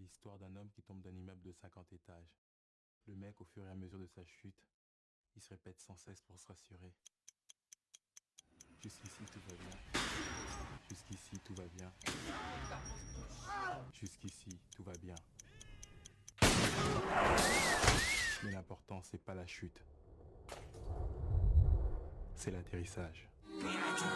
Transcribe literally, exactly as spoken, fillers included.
l'histoire d'un homme qui tombe d'un immeuble de cinquante étages. Le mec, au fur et à mesure de sa chute, il se répète sans cesse pour se rassurer. Jusqu'ici tout va bien. Jusqu'ici tout va bien. Jusqu'ici tout va bien. Mais l'important c'est pas la chute, c'est l'atterrissage.